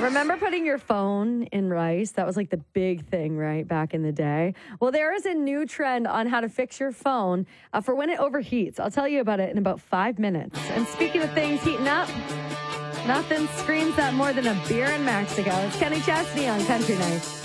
Remember putting your phone in rice? That was like the big thing, right, back in the day. Well, there is a new trend on how to fix your phone for when it overheats. I'll tell you about it in about 5 minutes. And speaking of things heating up, nothing screams that more than a beer in Mexico. It's Kenny Chesney on Country Nights.